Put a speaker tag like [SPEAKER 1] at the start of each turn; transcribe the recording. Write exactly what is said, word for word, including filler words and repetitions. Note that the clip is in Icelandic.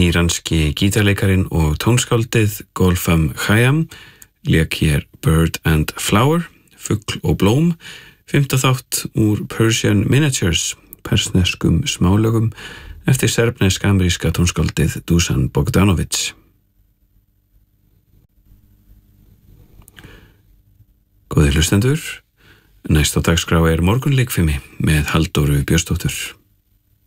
[SPEAKER 1] Íranski gítarleikarin og tónskáldið Golfam Khayyam lék hér Bird and Flower, fugl og blóm, fimmta þátt úr Persian Miniatures, persneskum smálögum eftir serbnesk-ameríska tónskáldið Dusan Bogdanović. Góðir hlustendur, næst á dagskrá er morgunleikfimi með Halldóru Björnsdóttur.